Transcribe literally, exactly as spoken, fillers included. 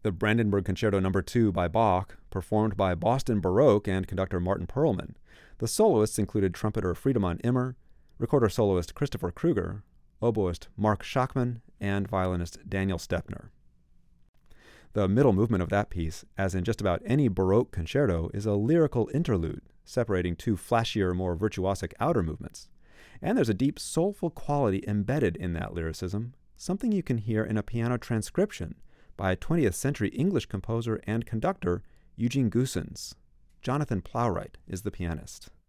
The Brandenburg Concerto Number two by Bach, performed by Boston Baroque and conductor Martin Perlman. The soloists included trumpeter Friedemann Immer, recorder soloist Christopher Kruger, oboist Mark Schachmann, and violinist Daniel Stepner. The middle movement of that piece, as in just about any Baroque concerto, is a lyrical interlude, separating two flashier, more virtuosic outer movements. And there's a deep, soulful quality embedded in that lyricism, something you can hear in a piano transcription by twentieth century English composer and conductor Eugene Goossens. Jonathan Plowright is the pianist.